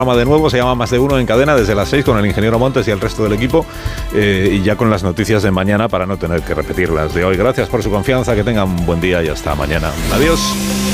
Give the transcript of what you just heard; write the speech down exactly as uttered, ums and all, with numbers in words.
De nuevo, se llama Más de Uno en Cadena desde las seis con el ingeniero Montes y el resto del equipo, eh, y ya con las noticias de mañana para no tener que repetir las de hoy. Gracias por su confianza, que tengan un buen día y hasta mañana. Adiós.